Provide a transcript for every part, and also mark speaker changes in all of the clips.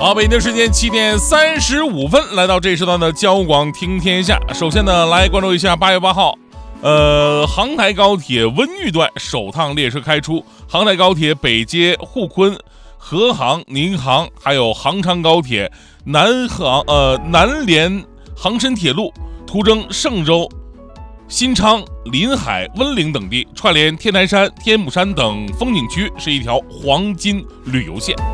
Speaker 1: 好，北京时间7:35，来到这一时段的交广听天下。首先呢，来关注一下8月8号，杭台高铁温榆段首趟列车开出，杭台高铁北接沪昆、合杭、宁杭，还有杭昌高铁南连杭深铁路，途经嵊州、新昌、临海、温岭等地，串联天台山、天目山等风景区，是一条黄金旅游线。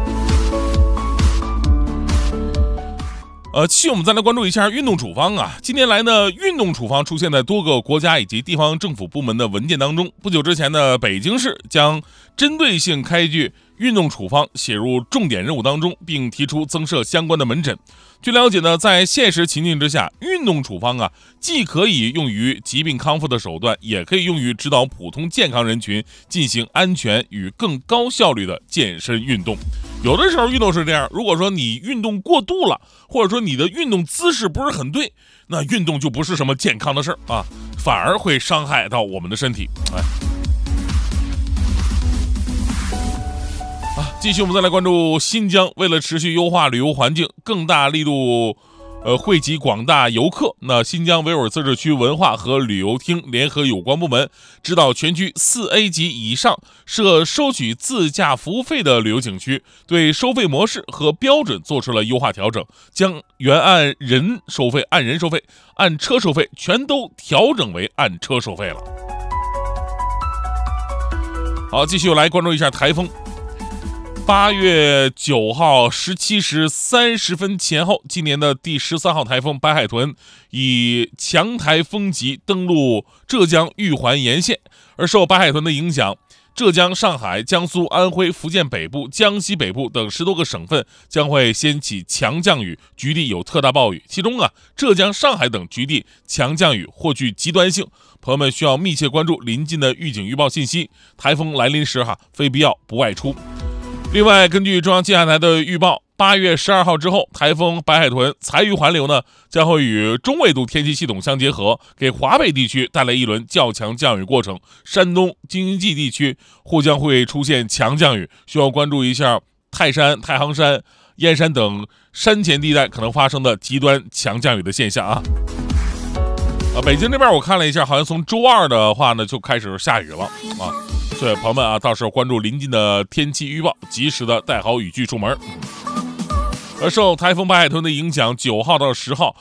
Speaker 1: 继续我们再来关注一下运动处方啊。近年来呢，运动处方出现在多个国家以及地方政府部门的文件当中。不久之前呢，北京市将针对性开具运动处方写入重点任务当中，并提出增设相关的门诊。据了解呢，在现实情境之下，运动处方啊，既可以用于疾病康复的手段，也可以用于指导普通健康人群进行安全与更高效率的健身运动。有的时候运动是这样，如果说你运动过度了，或者说你的运动姿势不是很对，那运动就不是什么健康的事儿啊，反而会伤害到我们的身体。继续我们再来关注新疆，为了持续优化旅游环境，更大力度惠及广大游客，那新疆维吾尔自治区文化和旅游厅联合有关部门，指导全区4A 级以上设收取自驾服务费的旅游景区，对收费模式和标准做出了优化调整，将原按人收费、按人收费、按车收费全都调整为按车收费了。好，继续来关注一下台风。8月9号17时30分前后，今年的第13号台风白海豚以强台风级登陆浙江玉环沿线，而受白海豚的影响，浙江、上海、江苏、安徽、福建北部、江西北部等10多个省份将会掀起强降雨，局地有特大暴雨。其中浙江、上海等局地强降雨或具极端性，朋友们需要密切关注临近的预警预报信息。台风来临时非必要不外出。另外，根据中央气象台的预报，8月12号之后，台风白海豚残余环流呢将会与中纬度天气系统相结合，给华北地区带来一轮较强降雨过程。山东、京津冀地区或将会出现强降雨，需要关注一下泰山、太行山、燕山等山前地带可能发生的极端强降雨的现象啊。北京这边我看了一下，好像从周2的话呢就开始下雨了啊。所以朋友们到时候关注临近的天气预报，及时的带好雨具出门。而受台风白海豚的影响，9号到10号，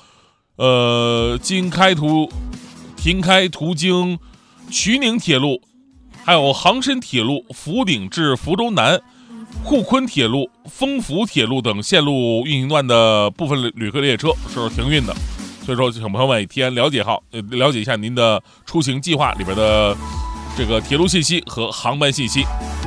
Speaker 1: 停开途经衢宁铁路，还有杭深铁路、福鼎至福州南、沪昆铁路、丰福铁路等线路运行段的部分旅客列车是停运的。所以说，请朋友们提前了解一下您的出行计划里边的这个铁路信息和航班信息。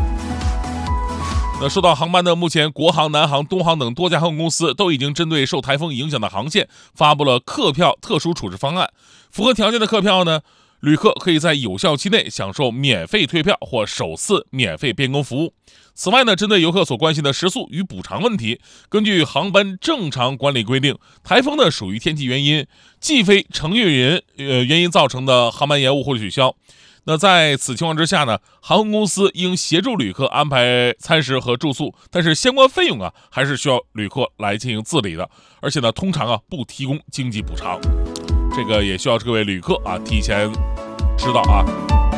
Speaker 1: 那受到航班的，目前国航、南航、东航等多家航空公司都已经针对受台风影响的航线发布了客票特殊处置方案。符合条件的客票呢，旅客可以在有效期内享受免费退票或首次免费变更服务。此外呢，针对游客所关心的食宿与补偿问题，根据航班正常管理规定，台风呢属于天气原因，既非乘运人原因造成的航班延误或取消。那在此情况之下呢，航空公司应协助旅客安排餐食和住宿，但是相关费用还是需要旅客来进行自理的，而且呢通常不提供经济补偿，这个也需要各位旅客提前知道啊。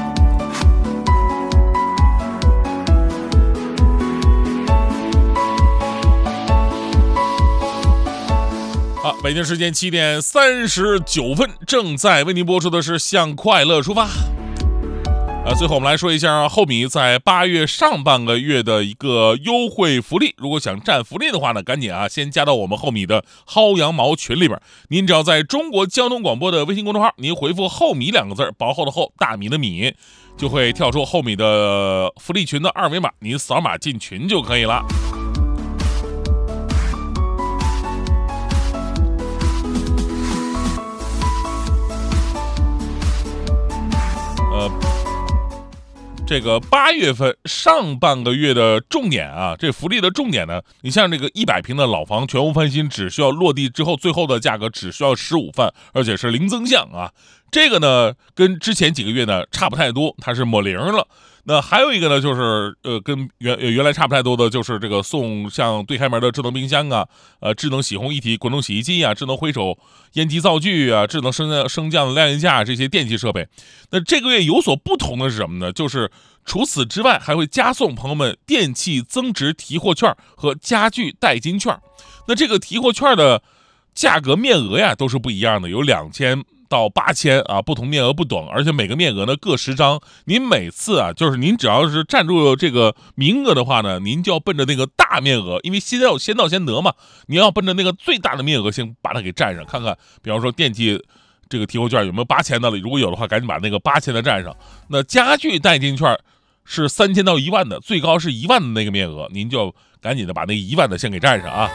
Speaker 1: 北京时间7:39，正在为您播出的是向快乐出发。最后我们来说一下厚米在8月上半个月的一个优惠福利。如果想占福利的话呢，赶紧先加到我们厚米的薅羊毛群里边。您只要在中国交通广播的微信公众号，您回复厚米2个字，薄厚的厚，大米的米，就会跳出厚米的福利群的2维码，您扫码进群就可以了。这个8月份上半个月的重点这福利的重点呢，你像这个100平的老房全屋翻新，只需要落地之后最后的价格只需要15万，而且是零增项这个呢跟之前几个月呢差不太多，它是抹零了。 那还有一个呢，就是跟原来差不太多的，就是这个送像对开门的智能冰箱啊，智能洗烘一体滚动洗衣机啊，智能回收烟机灶具啊，智能升降晾衣架这些电器设备。那这个月有所不同的是什么呢？就是除此之外，还会加送朋友们电器增值提货券和家具代金券。那这个提货券的价格面额呀都是不一样的，有2000到8000啊，不同面额不等，而且每个面额呢各10张。您每次啊，就是您只要是占住这个名额的话呢，您就要奔着那个大面额，因为先到先得嘛，你要奔着那个最大的面额先把它给占上，看看，比方说电器这个提货券有没有8000的了，如果有的话，赶紧把那个8000的占上。那家具代金券是3000到1万的，最高是1万的那个面额，您就赶紧的把那1万的先给占上啊。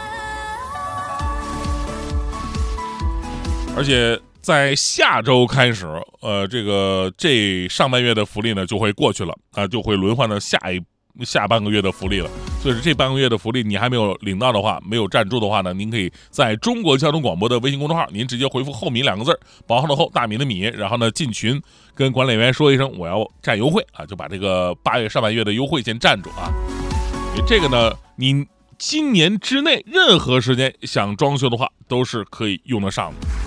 Speaker 1: 而且在下周开始，这上半月的福利呢就会过去了啊，就会轮换到下半个月的福利了。所以说这半个月的福利你还没有领到的话，没有占住的话呢，您可以在中国交通广播的微信公众号，您直接回复后米2个字，宝号的后，大米的米，然后呢进群跟管理员说一声我要占优惠啊，就把这个8月上半月的优惠先占住啊。这个呢，您今年之内任何时间想装修的话都是可以用得上的。